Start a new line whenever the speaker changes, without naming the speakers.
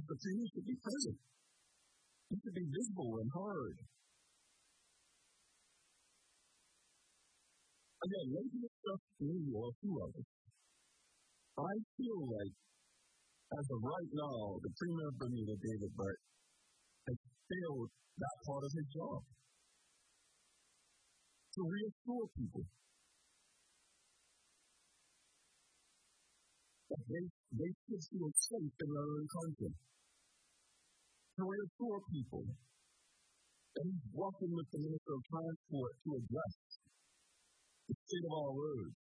but you should be present. You should be visible and heard. Again, maybe it's just me or a few of us. I feel like, as of right now, the Premier of Bermuda, David Burt, has failed that part of his job. To reassure people that they should feel safe in their own country. To reassure people that he's working with the Minister of Transport to address the state of our roads.